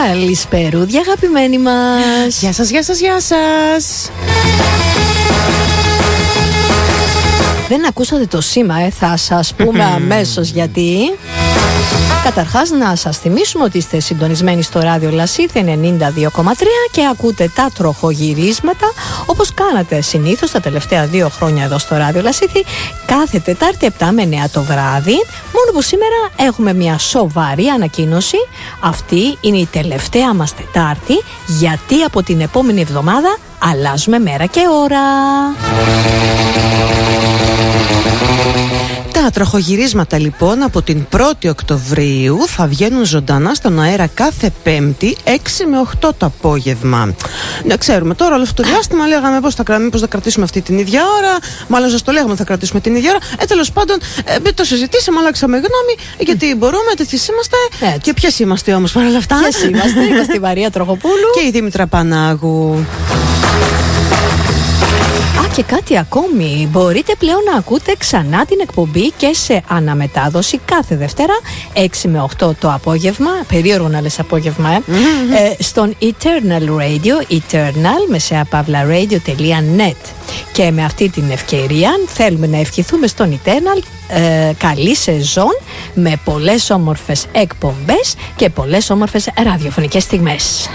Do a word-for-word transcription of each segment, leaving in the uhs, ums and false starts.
Καλησπερούδια, αγαπημένοι μας. Γεια σας, γεια σας, γεια σας. Δεν ακούσατε το σήμα, ε, θα σας πούμε αμέσως γιατί. Καταρχάς να σας θυμίσουμε ότι είστε συντονισμένοι στο ράδιο Λασίθι ενενήντα δύο κόμμα τρία και ακούτε τα τροχογυρίσματα όπως κάνατε συνήθως τα τελευταία δύο χρόνια εδώ στο ράδιο Λασίθι κάθε Τετάρτη επτά με εννιά το βράδυ. Μόνο που σήμερα έχουμε μια σοβαρή ανακοίνωση. Αυτή είναι η τελευταία μας Τετάρτη, γιατί από την επόμενη εβδομάδα αλλάζουμε μέρα και ώρα. Τα τροχογυρίσματα λοιπόν από την πρώτη Οκτωβρίου θα βγαίνουν ζωντανά στον αέρα κάθε Πέμπτη έξι με οκτώ το απόγευμα. Να ξέρουμε τώρα όλο αυτό το διάστημα λέγαμε πώς θα, πώς θα κρατήσουμε αυτή την ίδια ώρα. Μάλλον σας το λέγαμε θα κρατήσουμε την ίδια ώρα. Ε, τέλος πάντων ε, το συζητήσαμε, αλλάξαμε γνώμη γιατί μπορούμε, τέτοιες είμαστε. Έτσι. Και ποιες είμαστε όμως παρόλα αυτά? Ποιες είμαστε? Είμαστε η Μαρία Τροχοπούλου και η Δήμητρα Πανάγου. Α, και κάτι ακόμη. Μπορείτε πλέον να ακούτε ξανά την εκπομπή και σε αναμετάδοση κάθε Δευτέρα έξι με οκτώ το απόγευμα. Περίεργο να λες απόγευμα, ε. Mm-hmm. ε στον Eternal Radio, Eternal, μεσαία παύλα radio.net. Και με αυτή την ευκαιρία θέλουμε να ευχηθούμε στον Eternal ε, καλή σεζόν με πολλές όμορφες εκπομπές και πολλές όμορφες ραδιοφωνικές στιγμές.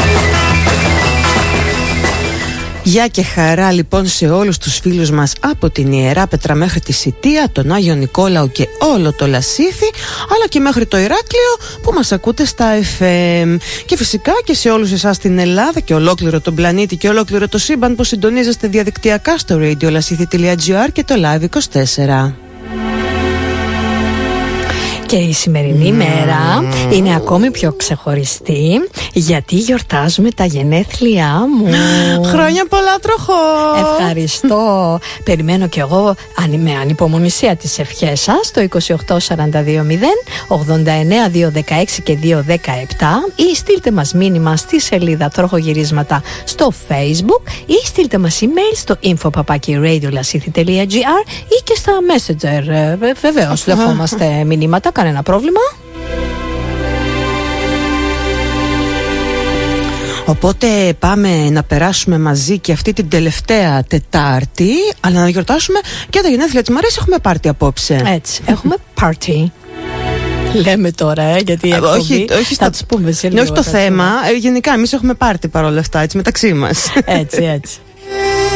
Γεια και χαρά λοιπόν σε όλους τους φίλους μας από την Ιεράπετρα μέχρι τη Σιτία, τον Άγιο Νικόλαο και όλο το Λασίθι, αλλά και μέχρι το Ηράκλειο που μας ακούτε στα εφ εμ. Και φυσικά και σε όλους εσάς στην Ελλάδα και ολόκληρο τον πλανήτη και ολόκληρο το σύμπαν που συντονίζεστε διαδικτυακά στο radio lasithii.gr και το Live είκοσι τέσσερα. Και η σημερινή mm. μέρα είναι ακόμη πιο ξεχωριστή γιατί γιορτάζουμε τα γενέθλιά μου. Χρόνια πολλά, Τροχό! Ευχαριστώ. Περιμένω κι εγώ με ανυπομονησία τις ευχές σας το είκοσι οκτώ σαράντα δύο μηδέν ογδόντα εννέα διακόσια δεκαέξι και διακόσια δεκαεπτά ή στείλτε μας μήνυμα στη σελίδα Τροχογυρίσματα στο Facebook ή στείλτε μας email στο info παπάκι radio lasithii τελεία gr ή και στα Messenger. Βεβαίως δεχόμαστε μηνύματα, κανένα πρόβλημα. Οπότε πάμε να περάσουμε μαζί και αυτή την τελευταία Τετάρτη, αλλά να γιορτάσουμε και τα γενέθλια της Μαρίας. Έχουμε πάρτι απόψε. Έτσι, έχουμε πάρτι. Λέμε τώρα, ε, γιατί εκπομπή, όχι, όχι θα τους πούμε σε λίγο. Όχι το θέμα, ε, γενικά εμείς έχουμε πάρτι παρόλα αυτά, έτσι μεταξύ μας. Έτσι, έτσι.